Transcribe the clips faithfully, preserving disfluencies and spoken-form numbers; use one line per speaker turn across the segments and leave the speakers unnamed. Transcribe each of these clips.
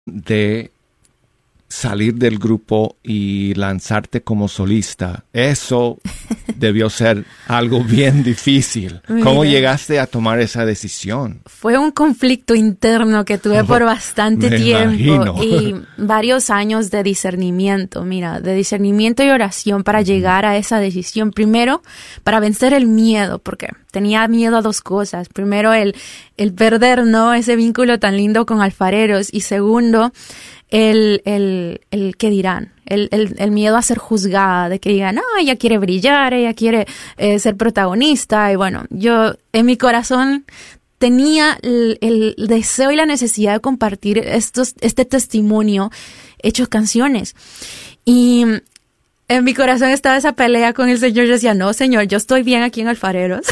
de salir del grupo y lanzarte como solista, eso debió ser algo bien difícil.
Mira,
¿cómo llegaste a tomar esa decisión?
Fue un conflicto interno que tuve por bastante
Me
tiempo
imagino.
y varios años de discernimiento, mira, de discernimiento y oración para llegar a esa decisión. Primero, para vencer el miedo, porque tenía miedo a dos cosas. Primero, el, el perder, ¿no?, ese vínculo tan lindo con alfareros. Y segundo, el, el, el ¿qué dirán? El, el, el miedo a ser juzgada, de que digan, no, ella quiere brillar, ella quiere eh, ser protagonista. Y bueno, yo en mi corazón tenía el, el deseo y la necesidad de compartir estos, este testimonio hecho canciones. Y en mi corazón estaba esa pelea con el Señor. Yo decía, no, Señor, yo estoy bien aquí en Alfareros.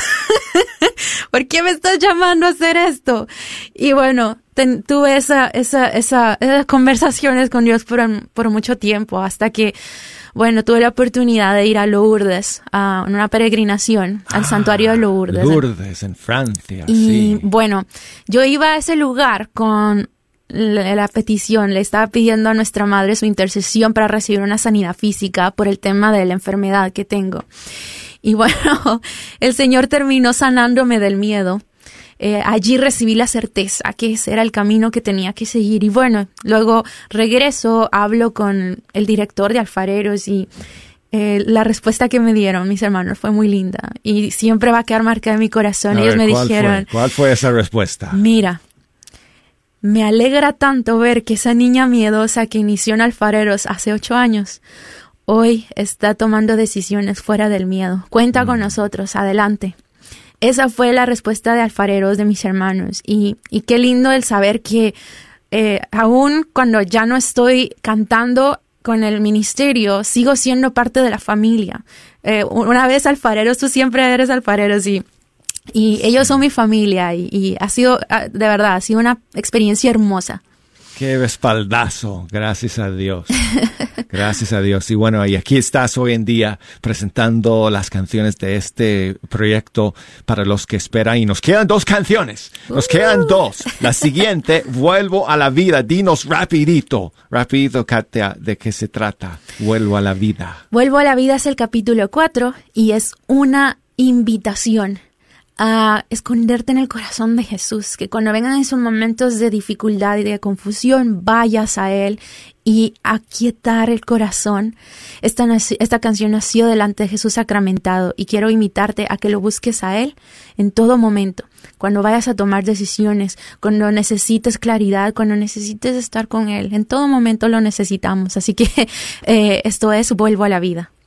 ¿Por qué me estás llamando a hacer esto? Y bueno, ten, tuve esa, esa, esa, esas conversaciones con Dios por, por mucho tiempo, hasta que, bueno, tuve la oportunidad de ir a Lourdes, a una peregrinación, al
Ah,
santuario de Lourdes.
Lourdes, en Francia,
Y
sí.
bueno, yo iba a ese lugar con la, la petición, le estaba pidiendo a nuestra madre su intercesión para recibir una sanidad física por el tema de la enfermedad que tengo. Y bueno, el Señor terminó sanándome del miedo. Eh, allí recibí la certeza que ese era el camino que tenía que seguir. Y bueno, luego regreso, hablo con el director de Alfareros y eh, la respuesta que me dieron mis hermanos fue muy linda. Y siempre va a quedar marcada en mi corazón.
A
Ellos
ver,
me
¿cuál
dijeron,
fue? ¿Cuál fue esa respuesta?
mira, me alegra tanto ver que esa niña miedosa que inició en Alfareros hace ocho años, hoy está tomando decisiones fuera del miedo. Cuenta mm. con nosotros, adelante. Esa fue la respuesta de Alfareros, de mis hermanos. Y, y qué lindo el saber que eh, aún cuando ya no estoy cantando con el ministerio, sigo siendo parte de la familia. Eh, una vez Alfareros, tú siempre eres Alfareros y... Y ellos son mi familia y, y ha sido, de verdad, ha sido una experiencia hermosa.
Qué respaldazo, gracias a Dios. Gracias a Dios. Y bueno, y aquí estás hoy en día presentando las canciones de este proyecto para los que esperan. Y nos quedan dos canciones. Nos uh. quedan dos. La siguiente, Vuelvo a la vida. Dinos rapidito, rapidito, Katia, ¿de qué se trata? Vuelvo a la vida.
Vuelvo a la vida es el capítulo cuatro y es una invitación a esconderte en el corazón de Jesús, que cuando vengan esos momentos de dificultad y de confusión, vayas a Él y aquietar el corazón. Esta, esta canción nació delante de Jesús sacramentado y quiero invitarte a que lo busques a Él en todo momento. Cuando vayas a tomar decisiones, cuando necesites claridad, cuando necesites estar con Él, en todo momento lo necesitamos. Así que eh, esto es Vuelvo a la vida.